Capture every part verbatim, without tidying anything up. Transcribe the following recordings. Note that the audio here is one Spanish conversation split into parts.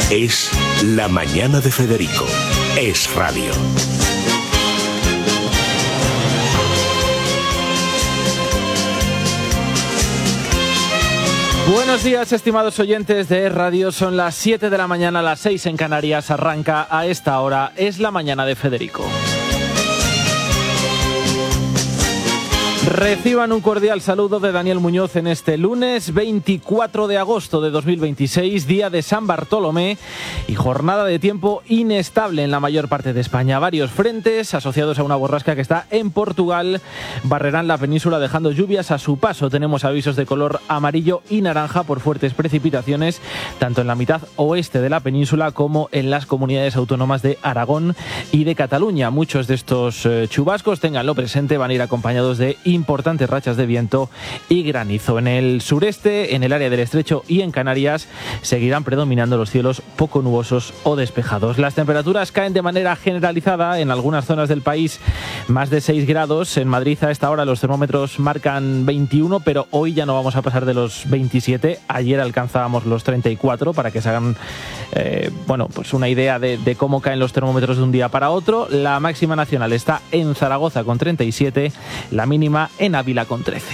Es La Mañana de Federico. Es radio. Buenos días, estimados oyentes de Es Radio. Son las siete de la mañana, las seis en Canarias. Arranca a esta hora Es La Mañana de Federico. Reciban un cordial saludo de Daniel Muñoz en este lunes veinticuatro de agosto de dos mil veintiséis, día de San Bartolomé y jornada de tiempo inestable en la mayor parte de España. Varios frentes asociados a una borrasca que está en Portugal barrerán la península dejando lluvias a su paso. Tenemos avisos de color amarillo y naranja por fuertes precipitaciones tanto en la mitad oeste de la península como en las comunidades autónomas de Aragón y de Cataluña. Muchos de estos eh, chubascos, ténganlo presente, van a ir acompañados de importantes rachas de viento y granizo. En el sureste, en el área del Estrecho y en Canarias seguirán predominando los cielos poco nubosos o despejados. Las temperaturas caen de manera generalizada en algunas zonas del país, más de seis grados. En Madrid a esta hora los termómetros marcan veintiuno, pero hoy ya no vamos a pasar de los veintisiete. Ayer alcanzábamos los treinta y cuatro, para que se hagan eh, bueno, pues una idea de, de cómo caen los termómetros de un día para otro. La máxima nacional está en Zaragoza con treinta y siete, la mínima en Ávila con trece.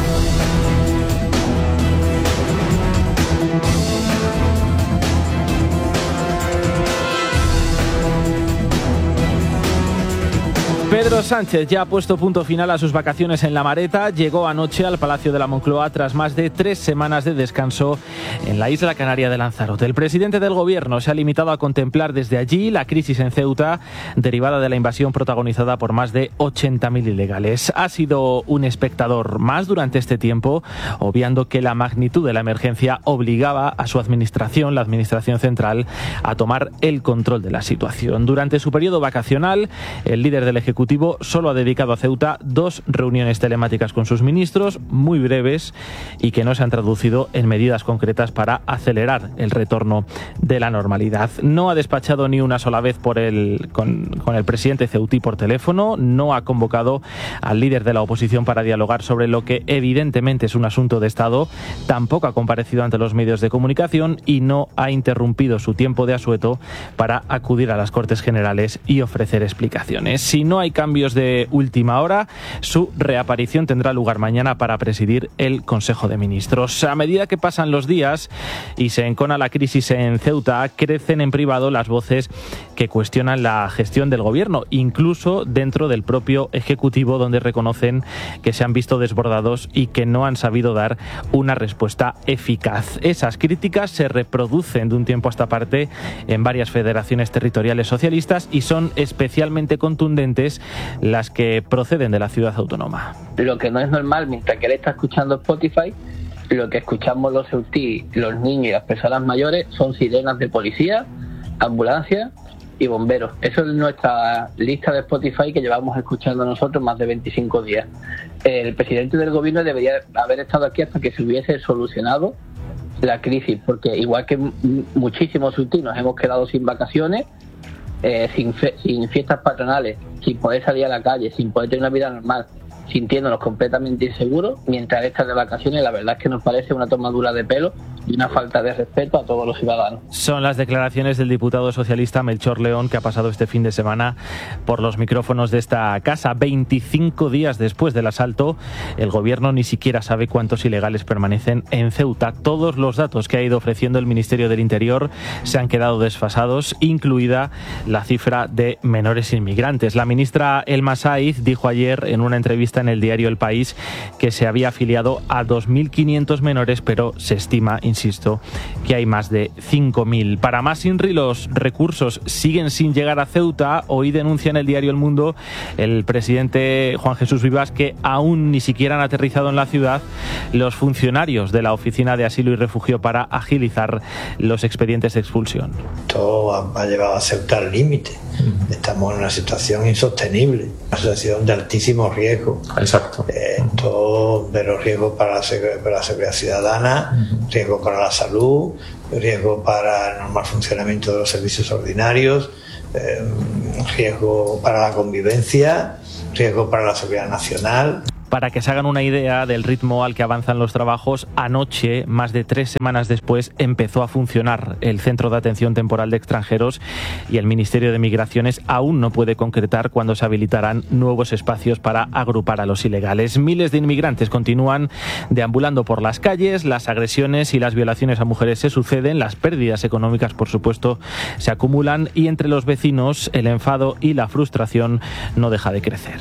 Pedro Sánchez ya ha puesto punto final a sus vacaciones en La Mareta. Llegó anoche al Palacio de la Moncloa tras más de tres semanas de descanso en la isla canaria de Lanzarote. El presidente del gobierno se ha limitado a contemplar desde allí la crisis en Ceuta derivada de la invasión protagonizada por más de ochenta mil ilegales. Ha sido un espectador más durante este tiempo, obviando que la magnitud de la emergencia obligaba a su administración, la administración central, a tomar el control de la situación. Durante su periodo vacacional, el líder del Ejecutivo solo ha dedicado a Ceuta dos reuniones telemáticas con sus ministros, muy breves y que no se han traducido en medidas concretas para acelerar el retorno de la normalidad. No ha despachado ni una sola vez por el, con, con el presidente ceutí por teléfono, no ha convocado al líder de la oposición para dialogar sobre lo que evidentemente es un asunto de Estado, tampoco ha comparecido ante los medios de comunicación y no ha interrumpido su tiempo de asueto para acudir a las Cortes Generales y ofrecer explicaciones. Si no hay cambios de última hora, su reaparición tendrá lugar mañana para presidir el Consejo de Ministros. A medida que pasan los días y se encona la crisis en Ceuta, crecen en privado las voces que cuestionan la gestión del gobierno, incluso dentro del propio Ejecutivo, donde reconocen que se han visto desbordados y que no han sabido dar una respuesta eficaz. Esas críticas se reproducen de un tiempo a esta parte en varias federaciones territoriales socialistas y son especialmente contundentes las que proceden de la ciudad autónoma. Lo que no es normal, mientras que él está escuchando Spotify, lo que escuchamos los ceutí, los niños y las personas mayores son sirenas de policía, ambulancia y bomberos. Eso es nuestra lista de Spotify que llevamos escuchando nosotros más de veinticinco días. El presidente del gobierno debería haber estado aquí hasta que se hubiese solucionado la crisis, porque igual que muchísimos ceutí nos hemos quedado sin vacaciones, Eh, sin, fe, sin fiestas patronales, sin poder salir a la calle, sin poder tener una vida normal, sintiéndonos completamente inseguros, mientras estas de vacaciones, la verdad es que nos parece una tomadura de pelo y una falta de respeto a todos los ciudadanos. Son las declaraciones del diputado socialista Melchor León, que ha pasado este fin de semana por los micrófonos de esta casa. veinticinco días después del asalto, el gobierno ni siquiera sabe cuántos ilegales permanecen en Ceuta. Todos los datos que ha ido ofreciendo el Ministerio del Interior se han quedado desfasados, incluida la cifra de menores inmigrantes. La ministra Elma Saiz dijo ayer en una entrevista en el diario El País que se había afiliado a dos mil quinientos menores, pero se estima, insisto, que hay más de cinco mil. Para más INRI, los recursos siguen sin llegar a Ceuta. Hoy denuncia en el diario El Mundo el presidente Juan Jesús Vivas que aún ni siquiera han aterrizado en la ciudad los funcionarios de la Oficina de Asilo y Refugio para agilizar los expedientes de expulsión. Todo ha, ha llevado a Ceuta al límite. Estamos en una situación insostenible, una situación de altísimo riesgo. Exacto. Eh, todo, pero riesgo para la, para la seguridad ciudadana, uh-huh. riesgo para la salud, riesgo para el normal funcionamiento de los servicios ordinarios, eh, riesgo para la convivencia, riesgo para la seguridad nacional. Para que se hagan una idea del ritmo al que avanzan los trabajos, anoche, más de tres semanas después, empezó a funcionar el Centro de Atención Temporal de Extranjeros y el Ministerio de Migraciones aún no puede concretar cuándo se habilitarán nuevos espacios para agrupar a los ilegales. Miles de inmigrantes continúan deambulando por las calles, las agresiones y las violaciones a mujeres se suceden, las pérdidas económicas, por supuesto, se acumulan y entre los vecinos el enfado y la frustración no deja de crecer.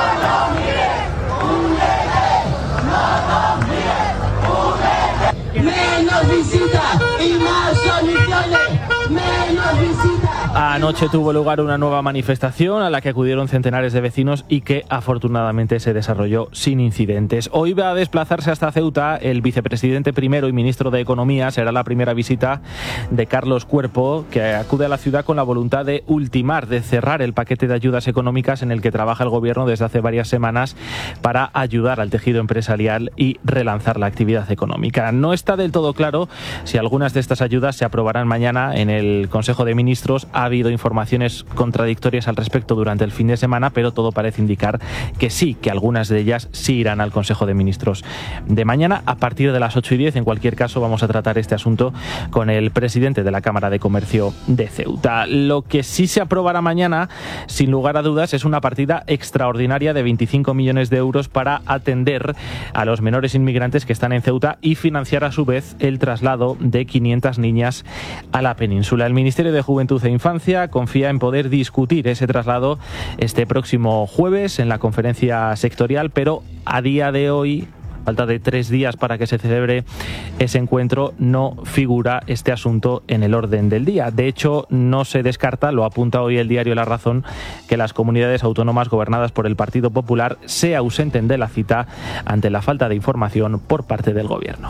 Menos visitas y más soluciones, menos visitas. Anoche tuvo lugar una nueva manifestación a la que acudieron centenares de vecinos y que afortunadamente se desarrolló sin incidentes. Hoy va a desplazarse hasta Ceuta el vicepresidente primero y ministro de Economía. Será la primera visita de Carlos Cuerpo, que acude a la ciudad con la voluntad de ultimar, de cerrar el paquete de ayudas económicas en el que trabaja el gobierno desde hace varias semanas para ayudar al tejido empresarial y relanzar la actividad económica. No está del todo claro si algunas de estas ayudas se aprobarán mañana en el Consejo de Ministros. Ha habido informaciones contradictorias al respecto durante el fin de semana, pero todo parece indicar que sí, que algunas de ellas sí irán al Consejo de Ministros de mañana a partir de las ocho y diez. En cualquier caso, vamos a tratar este asunto con el presidente de la Cámara de Comercio de Ceuta. Lo que sí se aprobará mañana, sin lugar a dudas, es una partida extraordinaria de veinticinco millones de euros para atender a los menores inmigrantes que están en Ceuta y financiar a su vez el traslado de quinientas niñas a la península. El Ministerio de Juventud e Infancia confía en poder discutir ese traslado este próximo jueves en la conferencia sectorial, pero a día de hoy, falta de tres días para que se celebre ese encuentro, no figura este asunto en el orden del día. De hecho, no se descarta, lo apunta hoy el diario La Razón, que las comunidades autónomas gobernadas por el Partido Popular se ausenten de la cita ante la falta de información por parte del gobierno.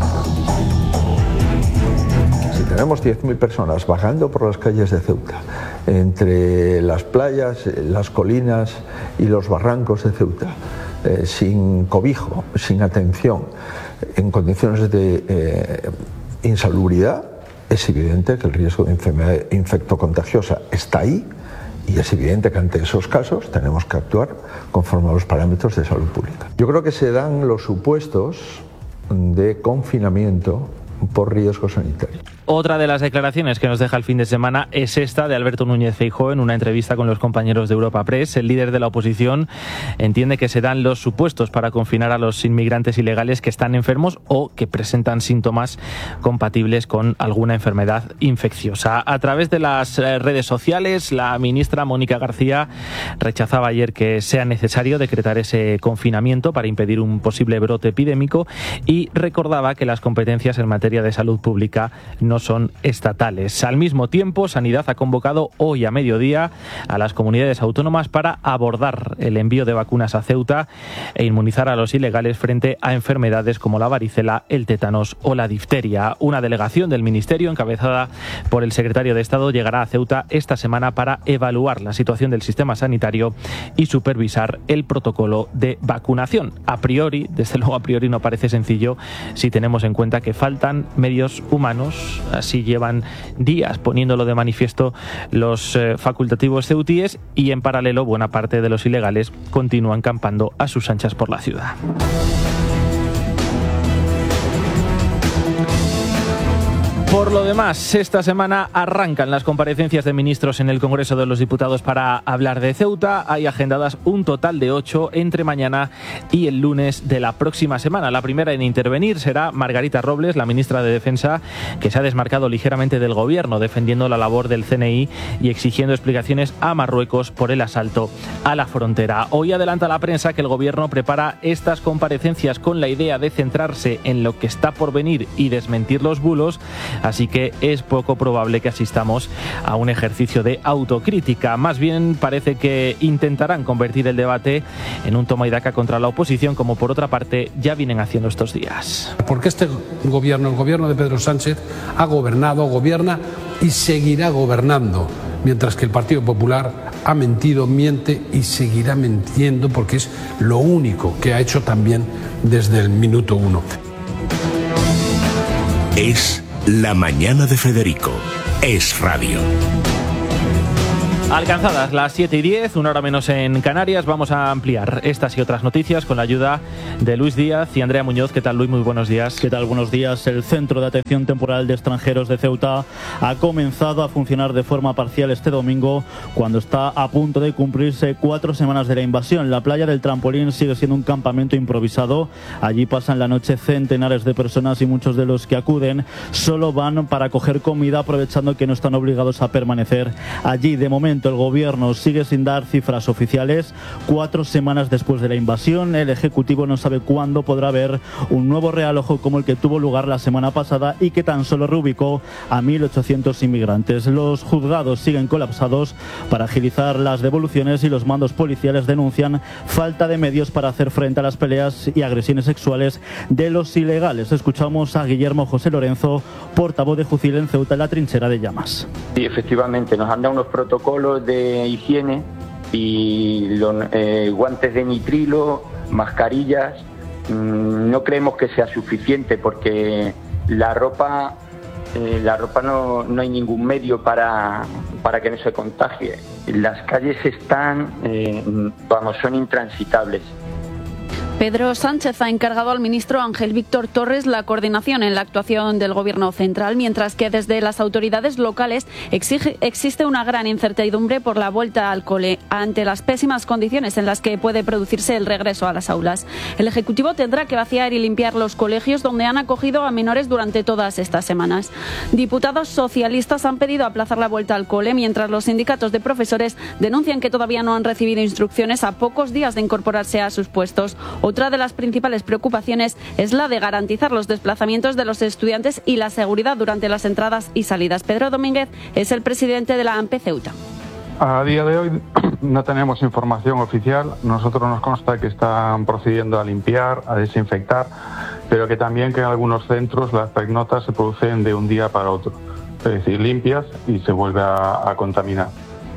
Tenemos diez mil personas vagando por las calles de Ceuta, entre las playas, las colinas y los barrancos de Ceuta, eh, sin cobijo, sin atención, en condiciones de eh, insalubridad. Es evidente que el riesgo de enfermedad infectocontagiosa está ahí y es evidente que ante esos casos tenemos que actuar conforme a los parámetros de salud pública. Yo creo que se dan los supuestos de confinamiento por riesgo sanitario. Otra de las declaraciones que nos deja el fin de semana es esta de Alberto Núñez Feijóo en una entrevista con los compañeros de Europa Press. El líder de la oposición entiende que se dan los supuestos para confinar a los inmigrantes ilegales que están enfermos o que presentan síntomas compatibles con alguna enfermedad infecciosa. A través de las redes sociales, la ministra Mónica García rechazaba ayer que sea necesario decretar ese confinamiento para impedir un posible brote epidémico y recordaba que las competencias en materia de salud pública no son estatales. Al mismo tiempo, Sanidad ha convocado hoy a mediodía a las comunidades autónomas para abordar el envío de vacunas a Ceuta e inmunizar a los ilegales frente a enfermedades como la varicela, el tétanos o la difteria. Una delegación del Ministerio, encabezada por el secretario de Estado, llegará a Ceuta esta semana para evaluar la situación del sistema sanitario y supervisar el protocolo de vacunación. A priori, desde luego a priori no parece sencillo si tenemos en cuenta que faltan medios humanos. Así llevan días poniéndolo de manifiesto los eh, facultativos ceutíes y en paralelo buena parte de los ilegales continúan campando a sus anchas por la ciudad. Por lo demás, esta semana arrancan las comparecencias de ministros en el Congreso de los Diputados para hablar de Ceuta. Hay agendadas un total de ocho entre mañana y el lunes de la próxima semana. La primera en intervenir será Margarita Robles, la ministra de Defensa, que se ha desmarcado ligeramente del gobierno, defendiendo la labor del C N I y exigiendo explicaciones a Marruecos por el asalto a la frontera. Hoy adelanta la prensa que el gobierno prepara estas comparecencias con la idea de centrarse en lo que está por venir y desmentir los bulos. Así que es poco probable que asistamos a un ejercicio de autocrítica. Más bien parece que intentarán convertir el debate en un toma y daca contra la oposición, como por otra parte ya vienen haciendo estos días. Porque este gobierno, el gobierno de Pedro Sánchez, ha gobernado, gobierna y seguirá gobernando, mientras que el Partido Popular ha mentido, miente y seguirá mintiendo, porque es lo único que ha hecho también desde el minuto uno. Es La Mañana de Federico. Es Radio. Alcanzadas las siete y diez, una hora menos en Canarias, vamos a ampliar estas y otras noticias con la ayuda de Luis Díaz y Andrea Muñoz. ¿Qué tal, Luis? Muy buenos días. ¿Qué tal? Buenos días. El Centro de Atención Temporal de Extranjeros de Ceuta ha comenzado a funcionar de forma parcial este domingo, cuando está a punto de cumplirse cuatro semanas de la invasión. La playa del Trampolín sigue siendo un campamento improvisado. Allí pasan la noche centenares de personas y muchos de los que acuden solo van para coger comida, aprovechando que no están obligados a permanecer allí. De momento, el gobierno sigue sin dar cifras oficiales. Cuatro semanas después de la invasión, el Ejecutivo no sabe cuándo podrá haber un nuevo realojo como el que tuvo lugar la semana pasada y que tan solo reubicó a mil ochocientos inmigrantes. Los juzgados siguen colapsados para agilizar las devoluciones y los mandos policiales denuncian falta de medios para hacer frente a las peleas y agresiones sexuales de los ilegales. Escuchamos a Guillermo José Lorenzo, portavoz de Jucil en Ceuta, en la trinchera de Llamas. Sí, efectivamente, nos han dado unos protocolos de higiene y los, eh, guantes de nitrilo, mascarillas. Mm, no creemos que sea suficiente porque la ropa, eh, la ropa no, no hay ningún medio para, para que no se contagie. Las calles están, eh, vamos, son intransitables. Pedro Sánchez ha encargado al ministro Ángel Víctor Torres la coordinación en la actuación del Gobierno central, mientras que desde las autoridades locales exige, existe una gran incertidumbre por la vuelta al cole ante las pésimas condiciones en las que puede producirse el regreso a las aulas. El Ejecutivo tendrá que vaciar y limpiar los colegios donde han acogido a menores durante todas estas semanas. Diputados socialistas han pedido aplazar la vuelta al cole, mientras los sindicatos de profesores denuncian que todavía no han recibido instrucciones a pocos días de incorporarse a sus puestos. Otra de las principales preocupaciones es la de garantizar los desplazamientos de los estudiantes y la seguridad durante las entradas y salidas. Pedro Domínguez es el presidente de la A M P E Ceuta. A día de hoy no tenemos información oficial. Nosotros nos consta que están procediendo a limpiar, a desinfectar, pero que también que en algunos centros las pernoctas se producen de un día para otro. Es decir, limpias y se vuelve a, a contaminar.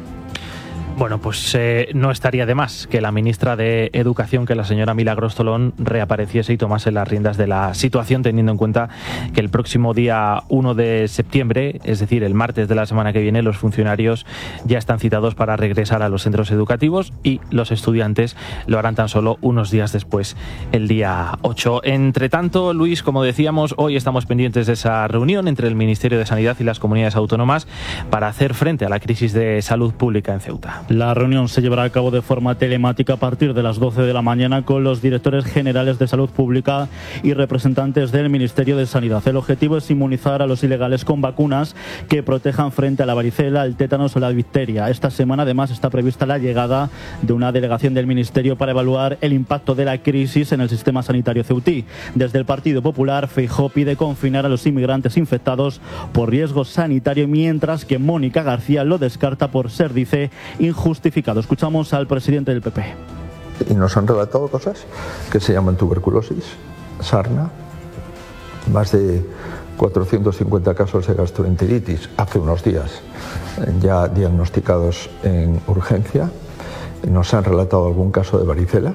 Bueno, pues eh, no estaría de más que la ministra de Educación, que la señora Milagros Tolón, reapareciese y tomase las riendas de la situación, teniendo en cuenta que el próximo día uno de septiembre, es decir, el martes de la semana que viene, los funcionarios ya están citados para regresar a los centros educativos y los estudiantes lo harán tan solo unos días después, el día ocho. Entre tanto, Luis, como decíamos, hoy estamos pendientes de esa reunión entre el Ministerio de Sanidad y las comunidades autónomas para hacer frente a la crisis de salud pública en Ceuta. La reunión se llevará a cabo de forma telemática a partir de las doce de la mañana con los directores generales de Salud Pública y representantes del Ministerio de Sanidad. El objetivo es inmunizar a los ilegales con vacunas que protejan frente a la varicela, el tétanos o la difteria. Esta semana además está prevista la llegada de una delegación del Ministerio para evaluar el impacto de la crisis en el sistema sanitario ceutí. Desde el Partido Popular, Feijóo pide confinar a los inmigrantes infectados por riesgo sanitario, mientras que Mónica García lo descarta por ser, dice, injustificado. Escuchamos al presidente del P P. Y nos han relatado cosas que se llaman tuberculosis, sarna, más de cuatrocientos cincuenta casos de gastroenteritis hace unos días ya diagnosticados en urgencia. Nos han relatado algún caso de varicela.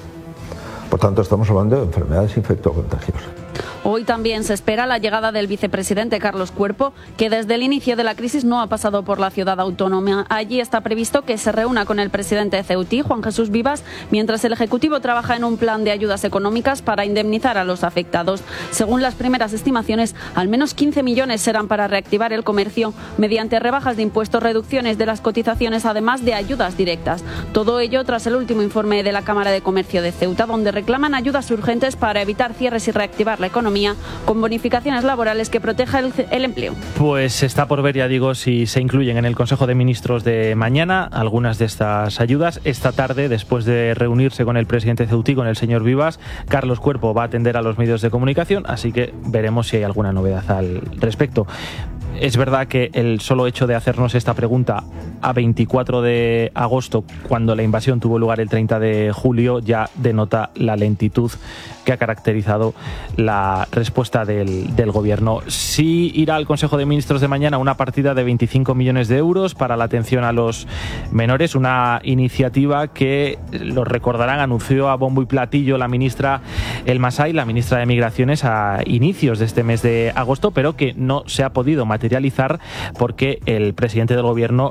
Por tanto, estamos hablando de enfermedades infectocontagiosas. Hoy también se espera la llegada del vicepresidente Carlos Cuerpo, que desde el inicio de la crisis no ha pasado por la ciudad autónoma. Allí está previsto que se reúna con el presidente ceutí, Juan Jesús Vivas, mientras el Ejecutivo trabaja en un plan de ayudas económicas para indemnizar a los afectados. Según las primeras estimaciones, al menos quince millones serán para reactivar el comercio mediante rebajas de impuestos, reducciones de las cotizaciones, además de ayudas directas. Todo ello tras el último informe de la Cámara de Comercio de Ceuta, donde reclaman ayudas urgentes para evitar cierres y reactivar la economía con bonificaciones laborales que proteja el, el empleo. Pues está por ver, ya digo, si se incluyen en el Consejo de Ministros de mañana algunas de estas ayudas. Esta tarde, después de reunirse con el presidente ceutí, con el señor Vivas, Carlos Cuerpo va a atender a los medios de comunicación, así que veremos si hay alguna novedad al respecto. Es verdad que el solo hecho de hacernos esta pregunta a veinticuatro de agosto, cuando la invasión tuvo lugar el treinta de julio, ya denota la lentitud que ha caracterizado la respuesta del, del Gobierno. Sí irá al Consejo de Ministros de mañana una partida de veinticinco millones de euros para la atención a los menores, una iniciativa que, lo recordarán, anunció a bombo y platillo la ministra El Masai, la ministra de Migraciones, a inicios de este mes de agosto, pero que no se ha podido materializar porque el presidente del Gobierno no ha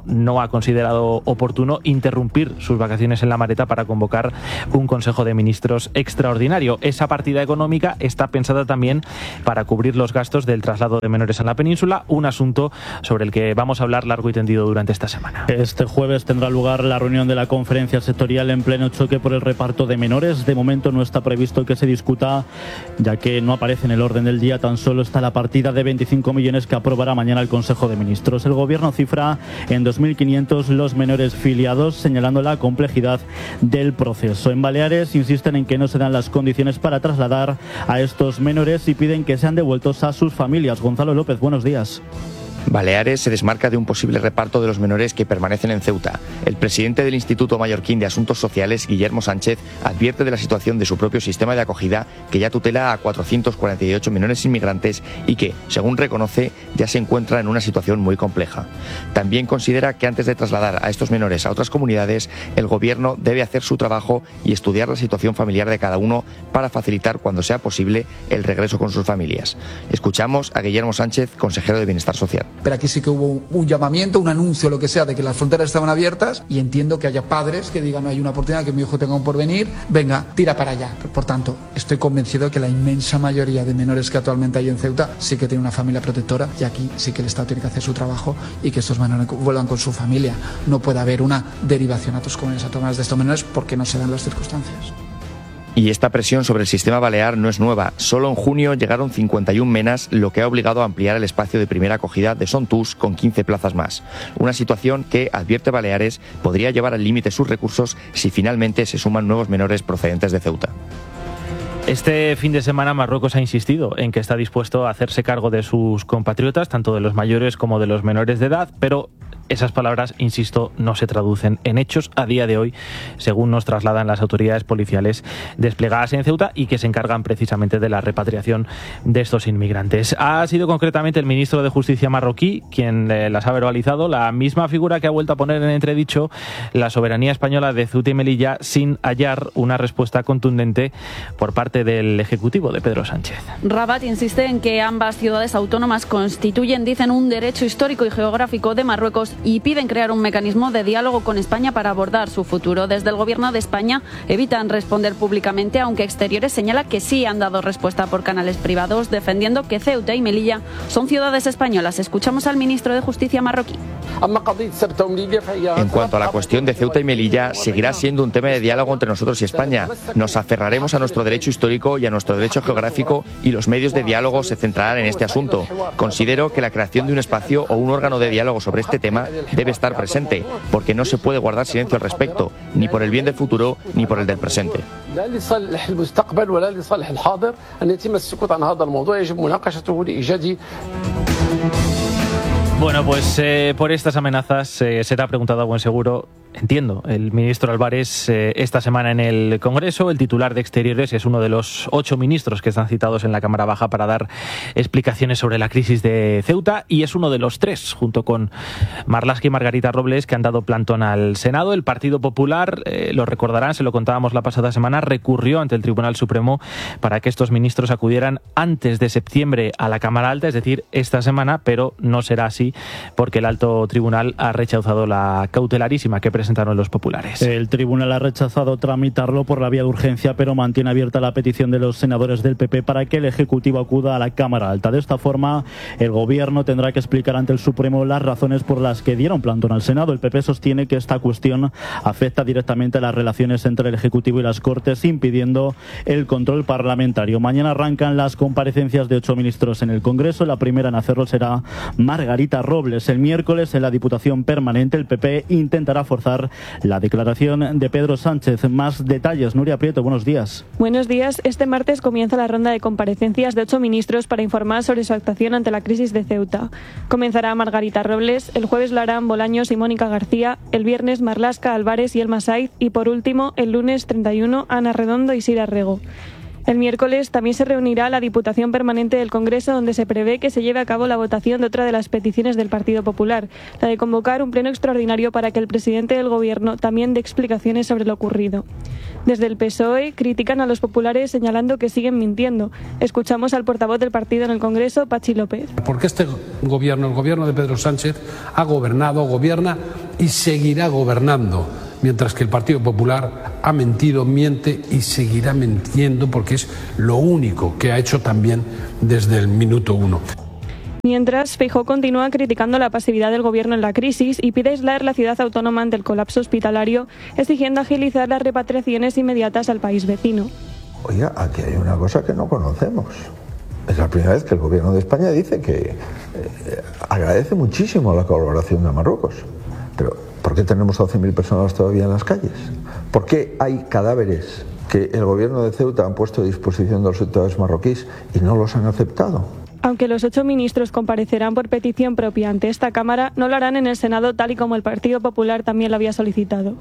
ha considerado oportuno interrumpir sus vacaciones en La Mareta para convocar un Consejo de Ministros extraordinario. Esa partida económica está pensada también para cubrir los gastos del traslado de menores a la península, un asunto sobre el que vamos a hablar largo y tendido durante esta semana. Este jueves tendrá lugar la reunión de la conferencia sectorial en pleno choque por el reparto de menores. De momento no está previsto que se discuta, ya que no aparece en el orden del día. Tan solo está la partida de veinticinco millones que aprobará mañana el Consejo de Ministros. El Gobierno cifra en dos mil quinientos los menores filiados, señalando la complejidad del proceso. En Baleares insisten en que no se dan las condiciones para trasladar a estos menores y piden que sean devueltos a sus familias. Gonzalo López, buenos días. Baleares se desmarca de un posible reparto de los menores que permanecen en Ceuta. El presidente del Instituto Mallorquín de Asuntos Sociales, Guillermo Sánchez, advierte de la situación de su propio sistema de acogida, que ya tutela a cuatrocientos cuarenta y ocho menores inmigrantes y que, según reconoce, ya se encuentra en una situación muy compleja. También considera que antes de trasladar a estos menores a otras comunidades, el Gobierno debe hacer su trabajo y estudiar la situación familiar de cada uno para facilitar, cuando sea posible, el regreso con sus familias. Escuchamos a Guillermo Sánchez, consejero de Bienestar Social. Pero aquí sí que hubo un llamamiento, un anuncio, lo que sea, de que las fronteras estaban abiertas, y entiendo que haya padres que digan: no hay una oportunidad, que mi hijo tenga un porvenir, venga, tira para allá. Por tanto, estoy convencido de que la inmensa mayoría de menores que actualmente hay en Ceuta sí que tiene una familia protectora, y aquí sí que el Estado tiene que hacer su trabajo y que estos menores vuelvan con su familia. No puede haber una derivación a otras comunidades autónomas de estos menores porque no se dan las circunstancias. Y esta presión sobre el sistema balear no es nueva. Solo en junio llegaron cincuenta y una menas, lo que ha obligado a ampliar el espacio de primera acogida de Sontús con quince plazas más. Una situación que, advierte Baleares, podría llevar al límite sus recursos si finalmente se suman nuevos menores procedentes de Ceuta. Este fin de semana Marruecos ha insistido en que está dispuesto a hacerse cargo de sus compatriotas, tanto de los mayores como de los menores de edad, pero esas palabras, insisto, no se traducen en hechos a día de hoy, según nos trasladan las autoridades policiales desplegadas en Ceuta y que se encargan precisamente de la repatriación de estos inmigrantes. Ha sido concretamente el ministro de Justicia marroquí quien eh, las ha verbalizado, la misma figura que ha vuelto a poner en entredicho la soberanía española de Ceuta y Melilla sin hallar una respuesta contundente por parte del Ejecutivo de Pedro Sánchez. Rabat insiste en que ambas ciudades autónomas constituyen, dicen, un derecho histórico y geográfico de Marruecos y piden crear un mecanismo de diálogo con España para abordar su futuro. Desde el Gobierno de España evitan responder públicamente, aunque Exteriores señala que sí han dado respuesta por canales privados, defendiendo que Ceuta y Melilla son ciudades españolas. Escuchamos al ministro de Justicia marroquí. En cuanto a la cuestión de Ceuta y Melilla, seguirá siendo un tema de diálogo entre nosotros y España. Nos aferraremos a nuestro derecho histórico y a nuestro derecho geográfico, y los medios de diálogo se centrarán en este asunto. Considero que la creación de un espacio o un órgano de diálogo sobre este tema debe estar presente, porque no se puede guardar silencio al respecto, ni por el bien del futuro ni por el del presente. Bueno, pues eh, por estas amenazas eh, será preguntado a buen seguro, entiendo, el ministro Álvarez eh, esta semana en el Congreso. El titular de Exteriores es uno de los ocho ministros que están citados en la Cámara Baja para dar explicaciones sobre la crisis de Ceuta, y es uno de los tres, junto con Marlaska y Margarita Robles, que han dado plantón al Senado. El Partido Popular, eh, lo recordarán, se lo contábamos la pasada semana, recurrió ante el Tribunal Supremo para que estos ministros acudieran antes de septiembre a la Cámara Alta, es decir, esta semana, pero no será así porque el alto tribunal ha rechazado la cautelarísima que presentaron los populares. El tribunal ha rechazado tramitarlo por la vía de urgencia, pero mantiene abierta la petición de los senadores del P P para que el Ejecutivo acuda a la Cámara Alta. De esta forma, el Gobierno tendrá que explicar ante el Supremo las razones por las que dieron plantón al Senado. El P P sostiene que esta cuestión afecta directamente a las relaciones entre el Ejecutivo y las Cortes, impidiendo el control parlamentario. Mañana arrancan las comparecencias de ocho ministros en el Congreso. La primera en hacerlo será Margarita Robles. El miércoles, en la Diputación Permanente, el P P intentará forzar la declaración de Pedro Sánchez. Más detalles, Nuria Prieto, buenos días. Buenos días. Este martes comienza la ronda de comparecencias de ocho ministros para informar sobre su actuación ante la crisis de Ceuta. Comenzará Margarita Robles, el jueves lo harán Bolaños y Mónica García, el viernes Marlaska, Álvarez y Elma Saiz, y por último, el lunes treinta y uno, Ana Redondo y Sira Rego. El miércoles también se reunirá la Diputación Permanente del Congreso, donde se prevé que se lleve a cabo la votación de otra de las peticiones del Partido Popular, la de convocar un pleno extraordinario para que el presidente del Gobierno también dé explicaciones sobre lo ocurrido. Desde el P S O E critican a los populares señalando que siguen mintiendo. Escuchamos al portavoz del partido en el Congreso, Pachi López. Porque este gobierno, el gobierno de Pedro Sánchez, ha gobernado, gobierna y seguirá gobernando, mientras que el Partido Popular ha mentido, miente y seguirá mintiendo porque es lo único que ha hecho también desde el minuto uno. Mientras, Feijóo continúa criticando la pasividad del Gobierno en la crisis y pide aislar la ciudad autónoma ante el colapso hospitalario, exigiendo agilizar las repatriaciones inmediatas al país vecino. Oiga, aquí hay una cosa que no conocemos. Es la primera vez que el Gobierno de España dice que eh, agradece muchísimo la colaboración de Marruecos. Pero, ¿por qué tenemos doce mil personas todavía en las calles? ¿Por qué hay cadáveres que el Gobierno de Ceuta han puesto a disposición de los autoridades marroquíes y no los han aceptado? Aunque los ocho ministros comparecerán por petición propia ante esta Cámara, no lo harán en el Senado tal y como el Partido Popular también lo había solicitado.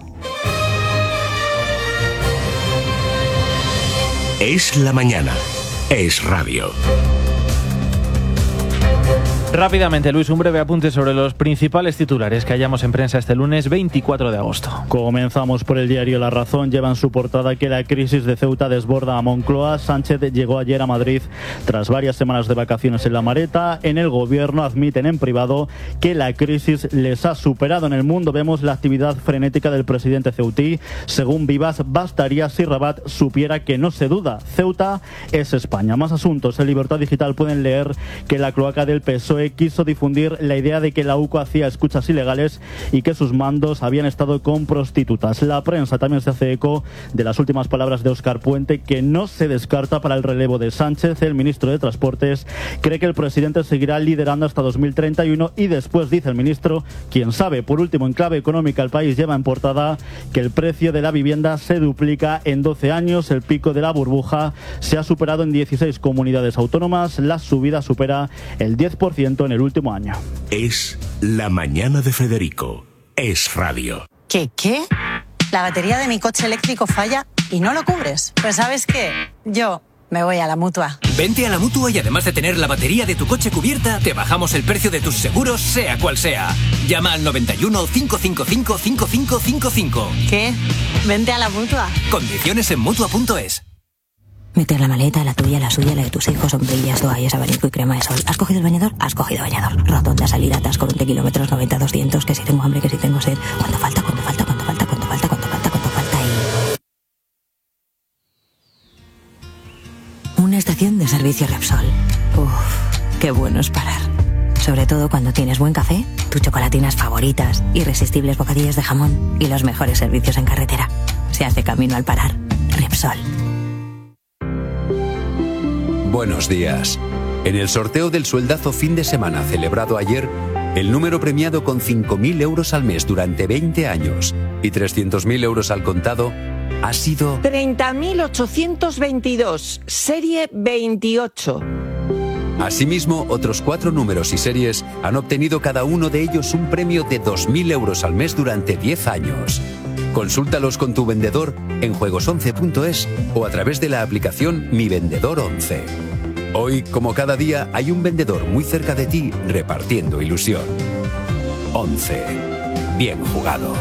Es la mañana. Es radio. Rápidamente, Luis, un breve apunte sobre los principales titulares que hallamos en prensa este lunes veinticuatro de agosto. Comenzamos por el diario La Razón. Lleva en su portada que la crisis de Ceuta desborda a Moncloa. Sánchez llegó ayer a Madrid tras varias semanas de vacaciones en La Mareta. En el gobierno admiten en privado que la crisis les ha superado. En El Mundo vemos la actividad frenética del presidente ceutí. Según Vivas, bastaría si Rabat supiera que no se duda. Ceuta es España. Más asuntos. En Libertad Digital pueden leer que la cloaca del P S O E quiso difundir la idea de que la U C O hacía escuchas ilegales y que sus mandos habían estado con prostitutas. La prensa también se hace eco de las últimas palabras de Óscar Puente, que no se descarta para el relevo de Sánchez. El ministro de Transportes cree que el presidente seguirá liderando hasta dos mil treinta y uno y después, dice el ministro, quién sabe. Por último, en clave económica, El País lleva en portada que el precio de la vivienda se duplica en doce años. El pico de la burbuja se ha superado en dieciséis comunidades autónomas. La subida supera el diez por ciento en el último año. Es la mañana de Federico. Es radio. ¿Qué qué? La batería de mi coche eléctrico falla y no lo cubres. Pues ¿sabes qué? Yo me voy a la Mutua. Vente a la Mutua y además de tener la batería de tu coche cubierta, te bajamos el precio de tus seguros, sea cual sea. Llama al noventa y uno, cinco cinco cinco, cinco cinco cinco cinco. ¿Qué? Vente a la Mutua. Condiciones en Mutua punto es. Meter la maleta, la tuya, la suya, la de tus hijos, sombrillas, toallas, abanico y crema de sol. ¿Has cogido el bañador? Has cogido bañador. Rotonda, salida, atasco, veinte kilómetros, noventa, doscientos, que si tengo hambre, que si tengo sed. ¿Cuánto falta? ¿Cuánto falta? ¿Cuánto falta? ¿Cuánto falta? ¿Cuánto falta? ¿Cuánto falta? Y... Una estación de servicio Repsol. Uff, qué bueno es parar. Sobre todo cuando tienes buen café, tus chocolatinas favoritas, irresistibles bocadillos de jamón y los mejores servicios en carretera. Se hace camino al parar. Repsol. Buenos días. En el sorteo del sueldazo fin de semana celebrado ayer, el número premiado con cinco mil euros al mes durante veinte años y trescientos mil euros al contado ha sido treinta mil ochocientos veintidós, serie veintiocho. Asimismo, otros cuatro números y series han obtenido cada uno de ellos un premio de dos mil euros al mes durante diez años. Consúltalos con tu vendedor en juegos once punto es o a través de la aplicación Mi Vendedor once. Hoy, como cada día, hay un vendedor muy cerca de ti repartiendo ilusión. once. Bien jugado.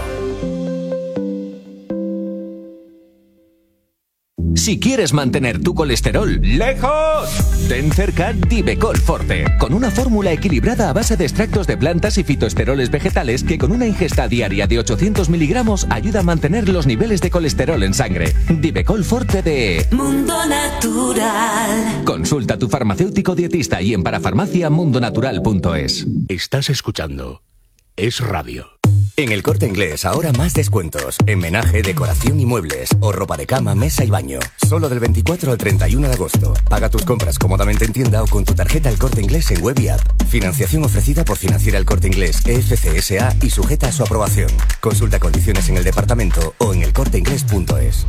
Si quieres mantener tu colesterol lejos, ten cerca Divecol Forte, con una fórmula equilibrada a base de extractos de plantas y fitoesteroles vegetales que con una ingesta diaria de ochocientos miligramos ayuda a mantener los niveles de colesterol en sangre. Divecol Forte de Mundo Natural. Consulta a tu farmacéutico dietista y en parafarmacia mundo natural punto es. Estás escuchando Es Radio. En El Corte Inglés ahora más descuentos. En menaje, decoración y muebles. O ropa de cama, mesa y baño. Solo del veinticuatro al treinta y uno de agosto. Paga tus compras cómodamente en tienda o con tu tarjeta El Corte Inglés en web y app. Financiación ofrecida por Financiera El Corte Inglés E F C S A y sujeta a su aprobación. Consulta condiciones en el departamento o en el corte inglés punto es.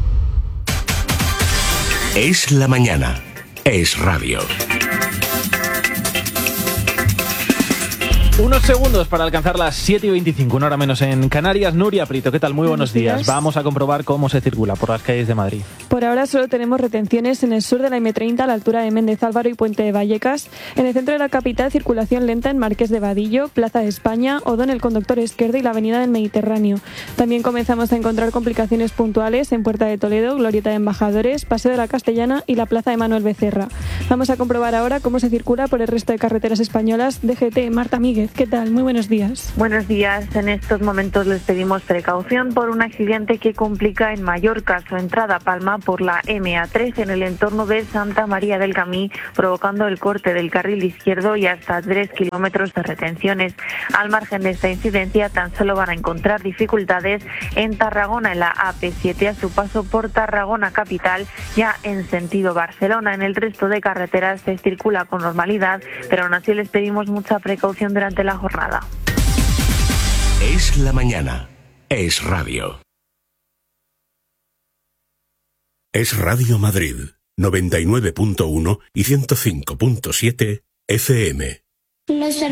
Es la mañana. Es radio. Unos segundos para alcanzar las siete y veinticinco, una hora menos en Canarias. Nuria Prieto, ¿qué tal? Muy buenos, buenos días. días. Vamos a comprobar cómo se circula por las calles de Madrid. Por ahora solo tenemos retenciones en el sur de la eme treinta, a la altura de Méndez Álvaro y Puente de Vallecas. En el centro de la capital, circulación lenta en Marqués de Vadillo, Plaza de España, Odón el Conductor Izquierdo y la Avenida del Mediterráneo. También comenzamos a encontrar complicaciones puntuales en Puerta de Toledo, Glorieta de Embajadores, Paseo de la Castellana y la Plaza de Manuel Becerra. Vamos a comprobar ahora cómo se circula por el resto de carreteras españolas. D G T, Marta Míguez, ¿qué tal? Muy buenos días. Buenos días. En estos momentos les pedimos precaución por un accidente que complica en Mallorca su entrada a Palma por la eme a tres en el entorno de Santa María del Camí, provocando el corte del carril izquierdo y hasta tres kilómetros de retenciones. Al margen de esta incidencia, tan solo van a encontrar dificultades en Tarragona, en la A P siete, a su paso por Tarragona capital, ya en sentido Barcelona. En el resto de carreteras se circula con normalidad, pero aún así les pedimos mucha precaución durante la jornada. Es la mañana. Es radio. Es Radio Madrid, noventa y nueve punto uno y ciento cinco punto siete F M. Los